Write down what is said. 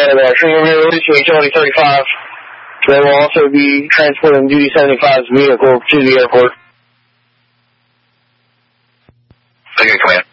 Senior releasing utility 35. They will also be transporting Duty 75's vehicle to the airport. Okay, command.